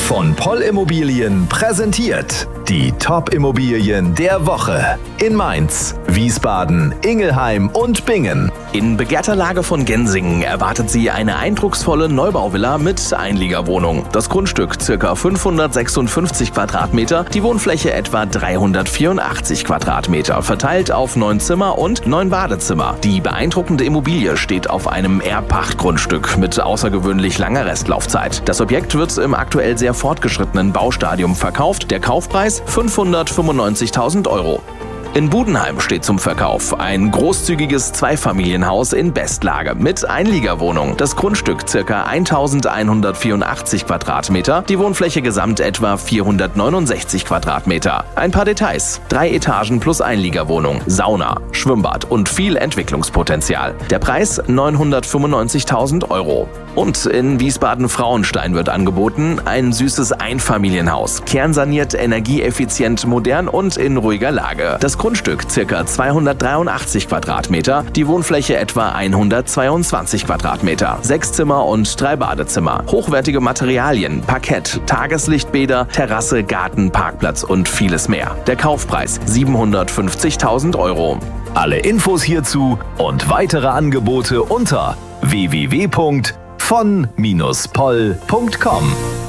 Von Poll Immobilien präsentiert die Top-Immobilien der Woche in Mainz, Wiesbaden, Ingelheim und Bingen. In begehrter Lage von Gensingen erwartet Sie eine eindrucksvolle Neubauvilla mit Einliegerwohnung. Das Grundstück ca. 556 Quadratmeter, die Wohnfläche etwa 384 Quadratmeter, verteilt auf 9 Zimmer und 9 Badezimmer. Die beeindruckende Immobilie steht auf einem Erbpachtgrundstück mit außergewöhnlich langer Restlaufzeit. Das Objekt wird im aktuell sehr fortgeschrittenen Baustadium verkauft. Der Kaufpreis 595.000 Euro. In Budenheim steht zum Verkauf ein großzügiges Zweifamilienhaus in Bestlage mit Einliegerwohnung. Das Grundstück ca. 1184 Quadratmeter, die Wohnfläche gesamt etwa 469 Quadratmeter. Ein paar Details: 3 Etagen plus Einliegerwohnung, Sauna, Schwimmbad und viel Entwicklungspotenzial. Der Preis 995.000 Euro. Und in Wiesbaden-Frauenstein wird angeboten ein süßes Einfamilienhaus, kernsaniert, energieeffizient, modern und in ruhiger Lage. Das Grundstück ca. 283 Quadratmeter, die Wohnfläche etwa 122 Quadratmeter, 6 Zimmer und 3 Badezimmer, hochwertige Materialien, Parkett, Tageslichtbäder, Terrasse, Garten, Parkplatz und vieles mehr. Der Kaufpreis 750.000 Euro. Alle Infos hierzu und weitere Angebote unter www.von-poll.com.